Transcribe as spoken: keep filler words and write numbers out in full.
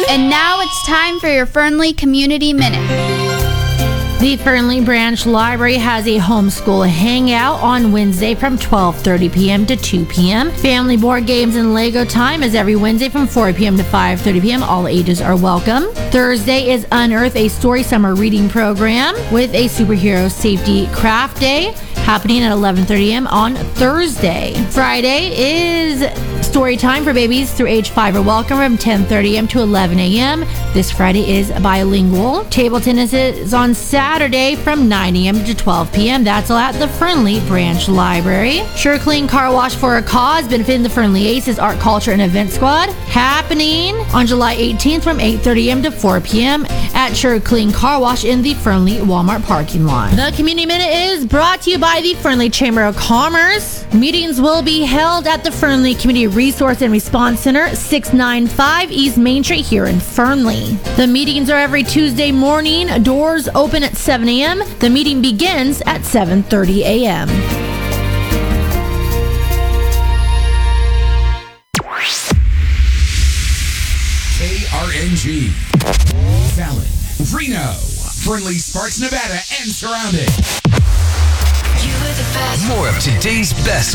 And now it's time for your Fernley Community Minute. The Fernley Branch Library has a homeschool hangout on Wednesday from twelve thirty p.m. to two p.m. Family board games and Lego time is every Wednesday from four p.m. to five thirty p.m. All ages are welcome. Thursday is Unearth, a story summer reading program with a superhero safety craft day happening at eleven thirty a.m. on Thursday. Friday is story time for babies through age five are welcome from ten thirty a.m. to eleven a.m. This Friday is bilingual. Table tennis is on Saturday from nine a.m. to twelve p.m. That's all at the Fernley Branch Library. Sure Clean Car Wash for a Cause, benefiting the Fernley Aces Art, Culture, and Event Squad, happening on July eighteenth from eight thirty a.m. to four p.m. at Sure Clean Car Wash in the Fernley Walmart parking lot. The Community Minute is brought to you by the Fernley Chamber of Commerce. Meetings will be held at the Fernley Community Resource and Response Center, six ninety-five East Main Street here in Fernley. The meetings are every Tuesday morning. Doors open at seven a.m. The meeting begins at seven thirty a.m. K R N G, Fallon, Reno, Fernley, Sparks, Nevada, and surrounding. More of today's best